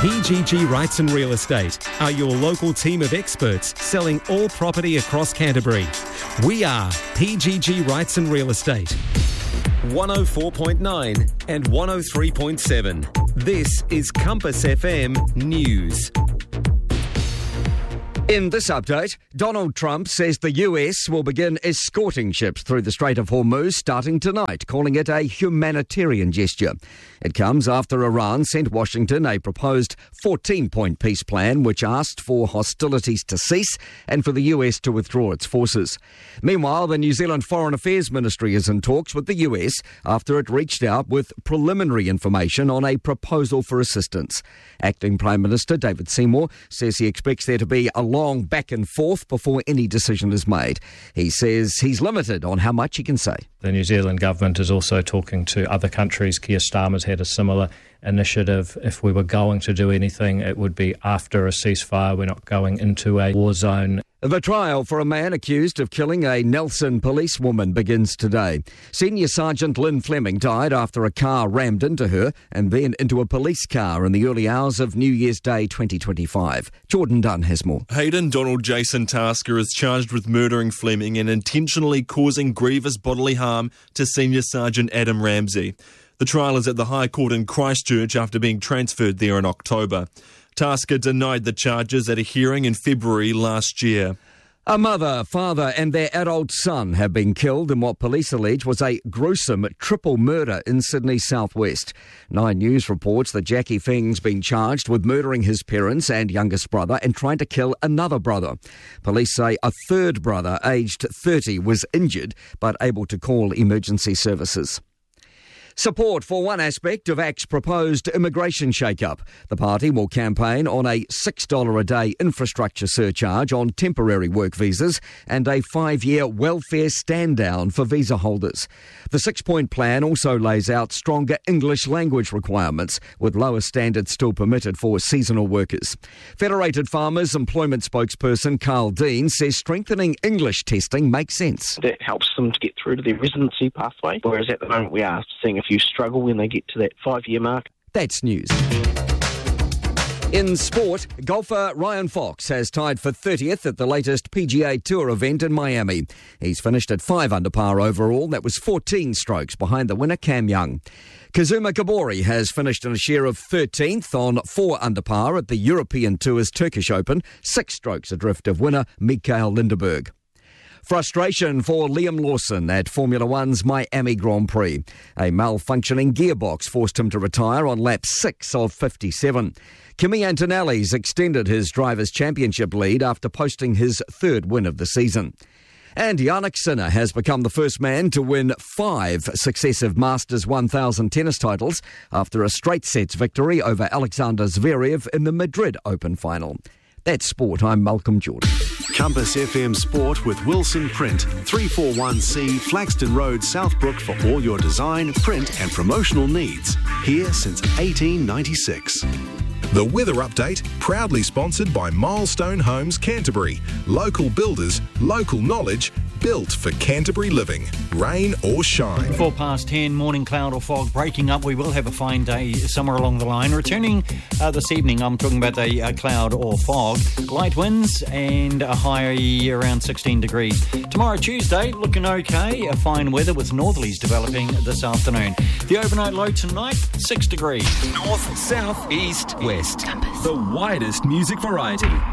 PGG Rights and Real Estate are your local team of experts selling all property across Canterbury. We are PGG Rights and Real Estate. 104.9 and 103.7. This is Compass FM News. In this update, Donald Trump says the US will begin escorting ships through the Strait of Hormuz starting tonight, calling it a humanitarian gesture. It comes after Iran sent Washington a proposed 14-point peace plan which asked for hostilities to cease and for the US to withdraw its forces. Meanwhile, the New Zealand Foreign Affairs Ministry is in talks with the US after it reached out with preliminary information on a proposal for assistance. Acting Prime Minister David Seymour says he expects there to be a long back and forth before any decision is made. He says he's limited on how much he can say. The New Zealand government is also talking to other countries. Keir Starmer's had a similar initiative. If we were going to do anything, it would be after a ceasefire. We're not going into a war zone. The trial for a man accused of killing a Nelson policewoman begins today. Senior Sergeant Lynn Fleming died after a car rammed into her and then into a police car in the early hours of New Year's Day 2025. Jordan Dunn has more. Hayden Donald Jason Tasker is charged with murdering Fleming and intentionally causing grievous bodily harm to Senior Sergeant Adam Ramsey. The trial is at the High Court in Christchurch after being transferred there in October. Tasker denied the charges at a hearing in February last year. A mother, father and their adult son have been killed in what police allege was a gruesome triple murder in Sydney's southwest. Nine News reports that Jackie Feng's been charged with murdering his parents and youngest brother and trying to kill another brother. Police say a third brother, aged 30, was injured but able to call emergency services. Support for one aspect of ACT's proposed immigration shake-up. The party will campaign on a $6 a day infrastructure surcharge on temporary work visas and a 5-year welfare stand-down for visa holders. The 6-point plan also lays out stronger English language requirements, with lower standards still permitted for seasonal workers. Federated Farmers Employment spokesperson Carl Dean says strengthening English testing makes sense. That helps them to get through to their residency pathway, whereas at the moment we are seeing a few struggle when they get to that 5-year mark. That's news. In sport, golfer Ryan Fox has tied for 30th at the latest PGA Tour event in Miami. He's finished at 5 under par overall. That was 14 strokes behind the winner Cam Young. Kazuma Kobori has finished in a share of 13th on 4 under par at the European Tour's Turkish Open, 6 strokes adrift of winner Mikael Lindeberg. Frustration for Liam Lawson at Formula One's Miami Grand Prix. A malfunctioning gearbox forced him to retire on lap 6 of 57. Kimi Antonelli's extended his Drivers' Championship lead after posting his 3rd win of the season. And Jannik Sinner has become the first man to win 5 successive Masters 1000 tennis titles after a straight sets victory over Alexander Zverev in the Madrid Open final. That's sport. I'm Malcolm Jordan. Compass FM Sport with Wilson Print, 341C Flaxton Road, Southbrook for all your design, print and promotional needs. Here since 1896. The weather update, proudly sponsored by Milestone Homes Canterbury. Local builders, local knowledge, built for Canterbury living. Rain or shine. 10, morning cloud or fog breaking up. We will have a fine day somewhere along the line. Returning this evening, I'm talking about a cloud or fog. Light winds and a high around 16 degrees. Tomorrow, Tuesday, looking okay. A fine weather with northerlies developing this afternoon. The overnight low tonight, 6 degrees. North, south, east, west. The widest music variety.